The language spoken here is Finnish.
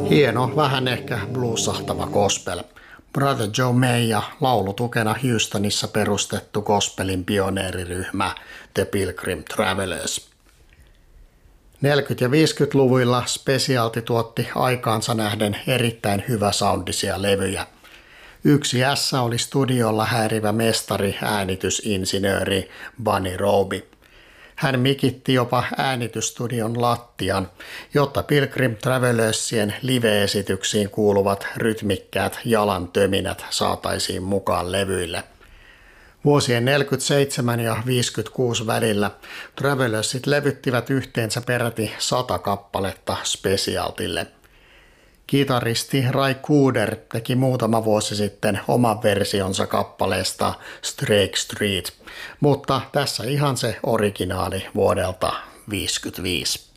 Hieno, vähän ehkä bluesahtava gospel. Brother Joe May ja laulutukena Houstonissa perustettu gospelin pioneeriryhmä The Pilgrim Travelers. 40- ja 50-luvuilla Specialty tuotti aikaansa nähden erittäin hyvä soundisia levyjä. Yksi S oli studiolla häirivä mestari äänitysinsinööri Bunny Roby. Hän mikitti jopa äänitystudion lattian, jotta Pilgrim Travelersien live-esityksiin kuuluvat rytmikkäät jalantöminät saataisiin mukaan levyille. Vuosien 47 ja 56 välillä Travelersit levyttivät yhteensä peräti 100 kappaletta Specialtylle. Kitaristi Ray Cooder teki muutama vuosi sitten oman versionsa kappaleesta Strake Street, mutta tässä ihan se originaali vuodelta 1955.